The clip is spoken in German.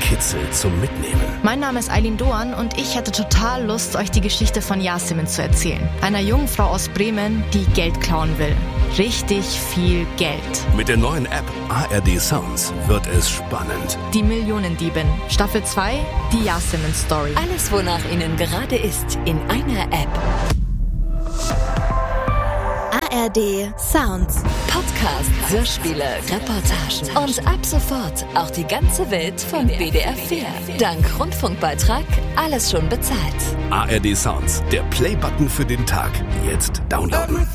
Kitzel zum Mitnehmen. Mein Name ist Eileen Doan und ich hätte total Lust, euch die Geschichte von Yasemin zu erzählen. Einer jungen Frau aus Bremen, die Geld klauen will. Richtig viel Geld. Mit der neuen App ARD Sounds wird es spannend. Die Millionendiebin. Staffel 2, die Yasemin Story. Alles, wonach Ihnen gerade ist, in einer App. ARD Sounds. Podcast, Hörspiele, Reportagen und ab sofort auch die ganze Welt von WDR 4. Dank Rundfunkbeitrag alles schon bezahlt. ARD Sounds, der Play-Button für den Tag. Jetzt downloaden.